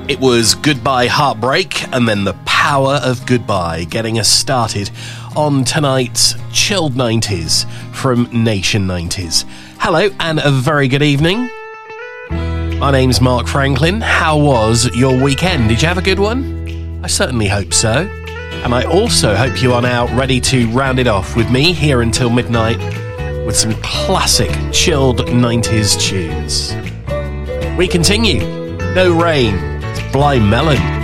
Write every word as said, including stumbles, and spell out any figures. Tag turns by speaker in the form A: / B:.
A: It was Goodbye Heartbreak and then The Power of Goodbye, getting us started on tonight's Chilled nineties from Nation nineties. Hello and a very good evening. My name's Mark Franklin. How was your weekend? Did you have a good one? I certainly hope so. And I also hope you are now ready to round it off with me here until midnight with some classic chilled nineties tunes. We continue. No Rain. Blind Melon.